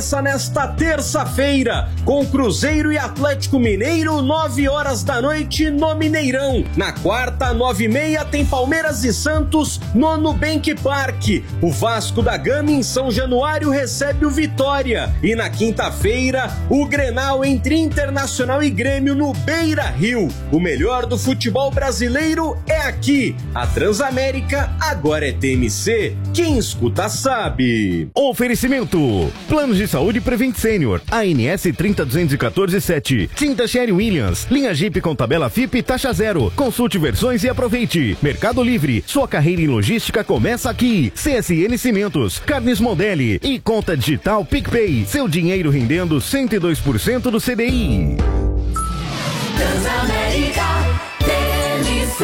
Nesta terça-feira, com Cruzeiro e Atlético Mineiro, 9 horas da noite no Mineirão. Na quarta, 9h30, tem Palmeiras e Santos no Nubank Park. O Vasco da Gama em São Januário recebe o Vitória. E na quinta-feira, o Grenal entre Internacional e Grêmio no Beira-Rio. O melhor do futebol brasileiro é aqui. A Transamérica agora é TMC. Quem escuta sabe. Oferecimento: Planos de Saúde Prevent Senior, ANS 302147, Tinta Sherry Williams, linha Jeep com tabela FIP e taxa zero. Consulte versões e aproveite. Mercado Livre, sua carreira em logística começa aqui. CSN Cimentos, Carnes Modeli e conta digital PicPay. Seu dinheiro rendendo 102% do CDI. Transamérica TMC.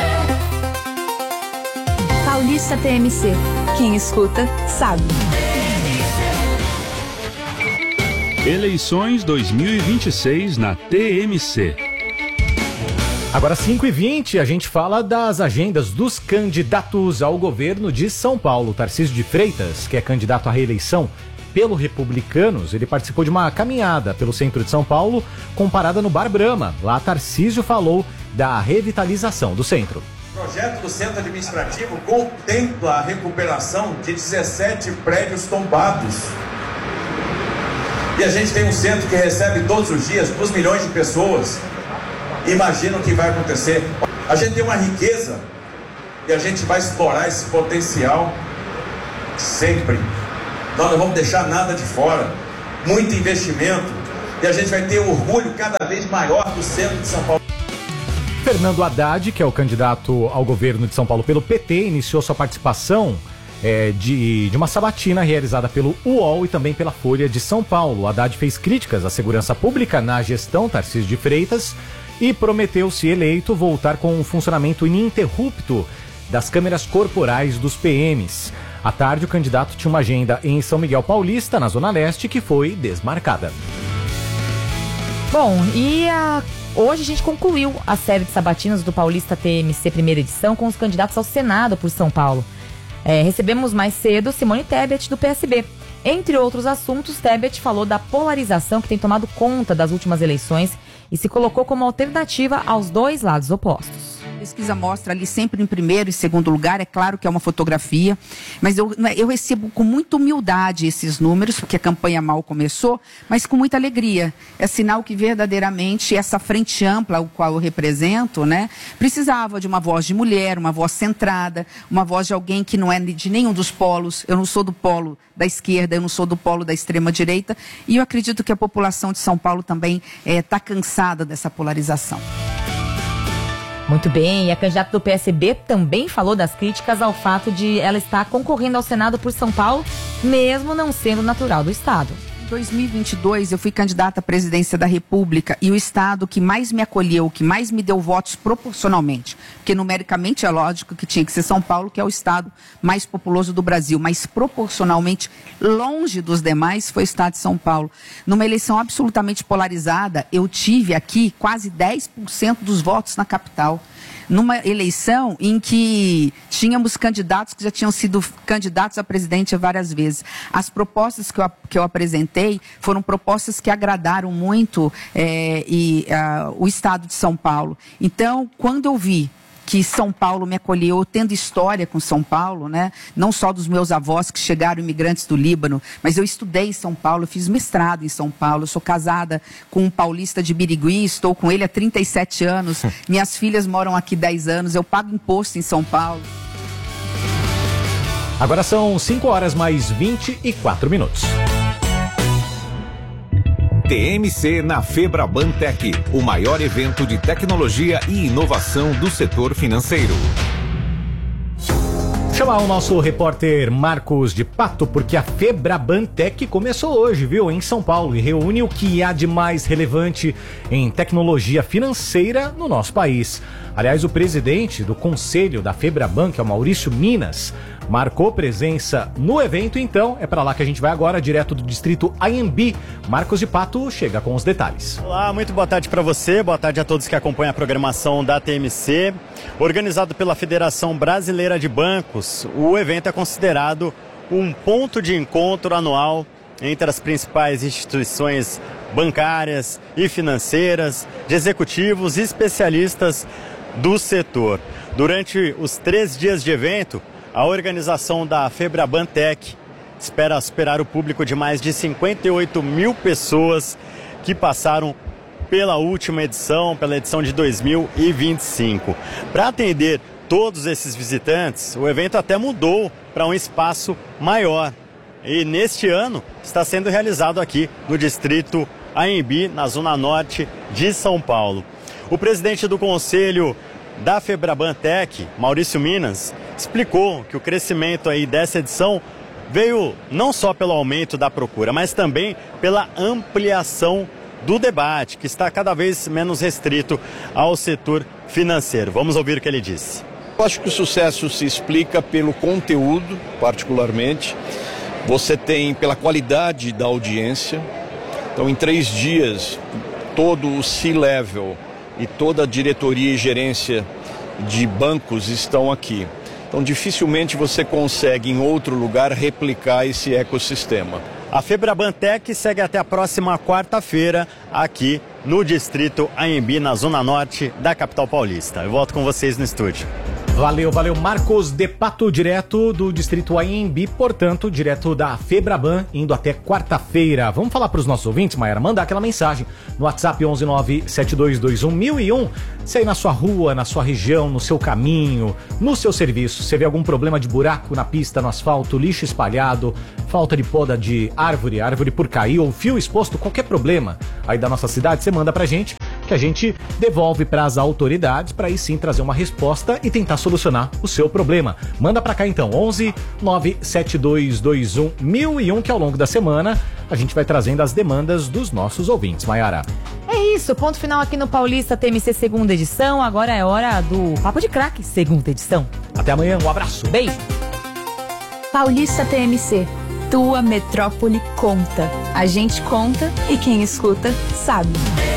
Paulista TMC. Quem escuta, sabe. Eleições 2026 na TMC. Agora 5h20, a gente fala das agendas dos candidatos ao governo de São Paulo. Tarcísio de Freitas, que é candidato à reeleição pelo Republicanos, ele participou de uma caminhada pelo centro de São Paulo com parada no Bar Brahma. Lá Tarcísio falou da revitalização do centro. O projeto do centro administrativo contempla a recuperação de 17 prédios tombados. E a gente tem um centro que recebe todos os dias 2 milhões de pessoas. Imagina o que vai acontecer. A gente tem uma riqueza e a gente vai explorar esse potencial sempre. Nós não vamos deixar nada de fora. Muito investimento e a gente vai ter orgulho cada vez maior do centro de São Paulo. Fernando Haddad, que é o candidato ao governo de São Paulo pelo PT, iniciou sua participação de uma sabatina realizada pelo UOL e também pela Folha de São Paulo. Haddad fez críticas à segurança pública na gestão Tarcísio de Freitas e prometeu, se eleito, voltar com um funcionamento ininterrupto das câmeras corporais dos PMs. À tarde, o candidato tinha uma agenda em São Miguel Paulista, na Zona Leste, que foi desmarcada. Bom, hoje a gente concluiu a série de sabatinas do Paulista TMC primeira edição com os candidatos ao Senado por São Paulo. Recebemos mais cedo Simone Tebet, do PSB. Entre outros assuntos, Tebet falou da polarização que tem tomado conta das últimas eleições e se colocou como alternativa aos dois lados opostos. A pesquisa mostra ali sempre em primeiro e segundo lugar, é claro que é uma fotografia, mas eu recebo com muita humildade esses números, porque a campanha mal começou, mas com muita alegria. É sinal que verdadeiramente essa frente ampla, o qual eu represento, né, precisava de uma voz de mulher, uma voz centrada, uma voz de alguém que não é de nenhum dos polos. Eu não sou do polo da esquerda, eu não sou do polo da extrema direita, e eu acredito que a população de São Paulo também está cansada dessa polarização. Muito bem, e a candidata do PSB também falou das críticas ao fato de ela estar concorrendo ao Senado por São Paulo, mesmo não sendo natural do estado. Em 2022, eu fui candidata à presidência da República e o estado que mais me acolheu, que mais me deu votos proporcionalmente, porque numericamente é lógico que tinha que ser São Paulo, que é o estado mais populoso do Brasil, mas proporcionalmente longe dos demais foi o estado de São Paulo. Numa eleição absolutamente polarizada, eu tive aqui quase 10% dos votos na capital. Numa eleição em que tínhamos candidatos que já tinham sido candidatos a presidente várias vezes. As propostas que eu apresentei foram propostas que agradaram muito o estado de São Paulo. Então, quando eu vi que São Paulo me acolheu, tendo história com São Paulo, né? Não só dos meus avós que chegaram imigrantes do Líbano, mas eu estudei em São Paulo, eu fiz mestrado em São Paulo, eu sou casada com um paulista de Birigui, estou com ele há 37 anos, minhas filhas moram aqui 10 anos, eu pago imposto em São Paulo. Agora são 5h24. TMC na Febraban Tech, o maior evento de tecnologia e inovação do setor financeiro. Chamar o nosso repórter Marcos de Pato, porque a Febraban Tech começou hoje, viu, em São Paulo, e reúne o que há de mais relevante em tecnologia financeira no nosso país. Aliás, o presidente do conselho da Febraban, que é o Maurício Minas, marcou presença no evento, então é para lá que a gente vai agora, direto do distrito Anhembi. Marcos de Pato chega com os detalhes. Olá, muito boa tarde para você, boa tarde a todos que acompanham a programação da TMC. Organizado pela Federação Brasileira de Bancos, o evento é considerado um ponto de encontro anual entre as principais instituições bancárias e financeiras, de executivos e especialistas do setor. Durante os 3 dias de evento, a organização da FEBRABAN-TEC espera superar o público de mais de 58 mil pessoas que passaram pela última edição, pela edição de 2025. Para atender todos esses visitantes, o evento até mudou para um espaço maior. E neste ano está sendo realizado aqui no distrito Anhembi, na zona norte de São Paulo. O presidente do conselho da FEBRABAN-TEC, Maurício Minas, explicou que o crescimento aí dessa edição veio não só pelo aumento da procura, mas também pela ampliação do debate, que está cada vez menos restrito ao setor financeiro. Vamos ouvir o que ele disse. Eu acho que o sucesso se explica pelo conteúdo, particularmente. Você tem pela qualidade da audiência. Então, em 3 dias, todo o C-Level e toda a diretoria e gerência de bancos estão aqui. Então, dificilmente você consegue em outro lugar replicar esse ecossistema. A FEBRABAN-TEC segue até a próxima quarta-feira aqui no distrito Anhembi, na zona norte da capital paulista. Eu volto com vocês no estúdio. Valeu, Marcos de Pato, direto do distrito Anhembi, portanto, direto da FEBRABAN, indo até quarta-feira. Vamos falar para os nossos ouvintes, Mayara, mandar aquela mensagem no WhatsApp 11972211001. Se aí na sua rua, na sua região, no seu caminho, no seu serviço, você vê algum problema de buraco na pista, no asfalto, lixo espalhado, falta de poda de árvore por cair ou fio exposto, qualquer problema aí da nossa cidade, você manda pra gente, que a gente devolve para as autoridades para aí sim trazer uma resposta e tentar solucionar o seu problema. Manda para cá então, 11972211001, que ao longo da semana a gente vai trazendo as demandas dos nossos ouvintes. Mayara. É isso, ponto final aqui no Paulista TMC segunda edição. Agora é hora do Papo de Craque, segunda edição. Até amanhã, um abraço. Beijo. Paulista TMC, tua metrópole conta. A gente conta e quem escuta sabe.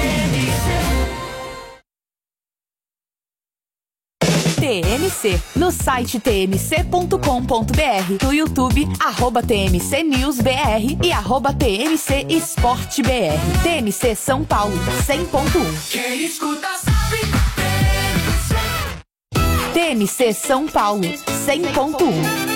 TMC, no site tmc.com.br, no YouTube, @TMCNewsBR e @TMC EsporteBR. TMC São Paulo, 100.1. Quem escuta sabe. TMC São Paulo, 100.1.